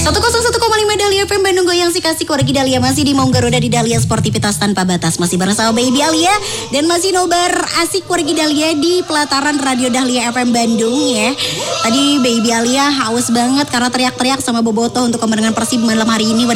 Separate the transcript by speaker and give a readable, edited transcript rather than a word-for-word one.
Speaker 1: 101,5 Dahlia FM Bandung goyang si kasih korgi Dahlia masih di Maung Garuda di Dahlia Sportivitas tanpa batas. Masih bersama Baby Alia dan masih nobar asik korgi Dahlia di pelataran Radio Dahlia FM Bandung ya. Tadi Baby Alia haus banget karena teriak-teriak sama Boboto untuk kemenangan Persib malam hari ini.